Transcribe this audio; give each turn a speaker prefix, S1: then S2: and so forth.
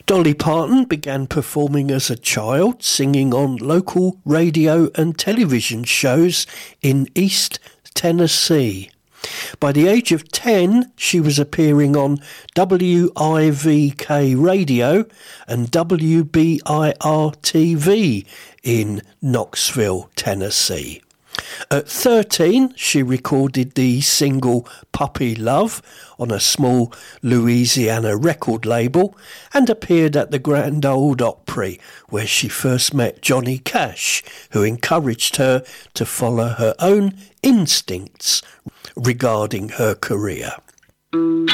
S1: Dolly Parton began performing as a child, singing on local radio and television shows in East Tennessee. By the age of 10, she was appearing on WIVK Radio and WBIR-TV in Knoxville, Tennessee. At 13, she recorded the single Puppy Love on a small Louisiana record label and appeared at the Grand Ole Opry, where she first met Johnny Cash, who encouraged her to follow her own instincts regarding her career.